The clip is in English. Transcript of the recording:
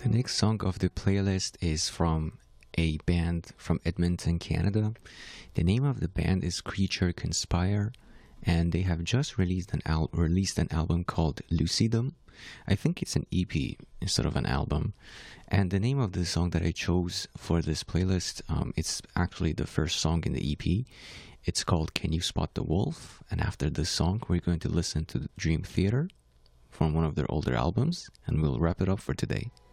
The next song of the playlist is from a band from Edmonton, Canada. The name of the band is Creature Conspire, and they have just released an album called Lucidum. I think it's an EP instead of an album. And the name of the song that I chose for this playlist, it's actually the first song in the EP. It's called Can You Spot the Wolf? And after this song, we're going to listen to Dream Theater from one of their older albums, and we'll wrap it up for today.